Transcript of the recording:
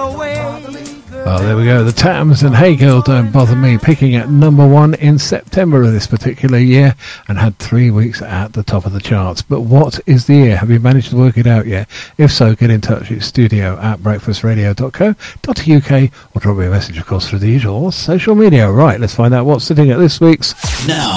Oh, there we go. The Tams and Hey Girl Don't Bother Me, picking at number 1 in September of this particular year and had 3 weeks at the top of the charts. But what is the year? Have you managed to work it out yet? If so, get in touch at studio@breakfastradio.co.uk or drop me a message, of course, through the usual social media. Right, let's find out what's sitting at this week's Now